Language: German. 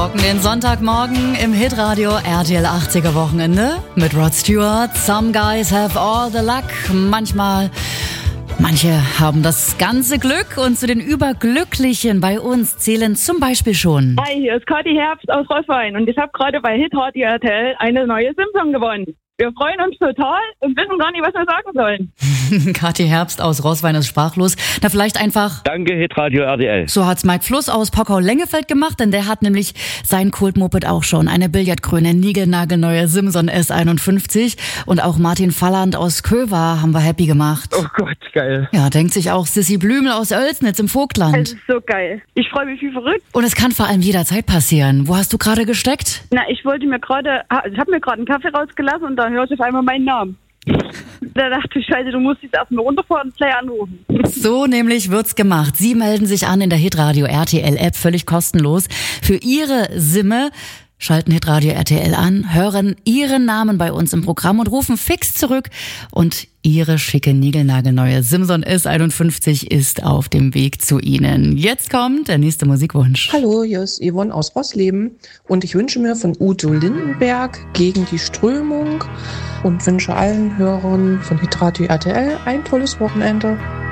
rocken den Sonntagmorgen im Hitradio RTL 80er Wochenende mit Rod Stewart. Some guys have all the luck. Manche haben das ganze Glück und zu den Überglücklichen bei uns zählen zum Beispiel schon. Hi, hier ist Kathi Herbst aus Roßwein und ich habe gerade bei Hitradio RTL eine neue Simpson gewonnen. Wir freuen uns total und wissen gar nicht, was wir sagen sollen. Kathi Herbst aus Roßwein ist sprachlos. Na, vielleicht einfach... Danke, Hitradio RTL. So hat's Mike Fluss aus Pockau-Lengefeld gemacht, denn der hat nämlich sein Kultmoped auch schon. Eine Billardgrüne, niegelnagelneue Simson S51. Und auch Martin Falland aus Köver haben wir happy gemacht. Oh Gott, geil. Ja, denkt sich auch Sissi Blümel aus Oelsnitz im Vogtland. Das ist so geil. Ich freue mich wie verrückt. Und es kann vor allem jederzeit passieren. Wo hast du gerade gesteckt? Na, ich habe mir gerade einen Kaffee rausgelassen und da hörte ich auf einmal meinen Namen. Da dachte ich, Scheiße, du musst jetzt erstmal runterfahren und gleich anrufen. So nämlich wird's gemacht. Sie melden sich an in der Hitradio RTL App, völlig kostenlos. Für Ihre Simme schalten Hitradio RTL an, hören Ihren Namen bei uns im Programm und rufen fix zurück. Und Ihre schicke, niegelnagelneue Simson S51 ist auf dem Weg zu Ihnen. Jetzt kommt der nächste Musikwunsch. Hallo, hier ist Yvonne aus Rossleben und ich wünsche mir von Udo Lindenberg Gegen die Strömung und wünsche allen Hörern von Hitradio RTL ein tolles Wochenende.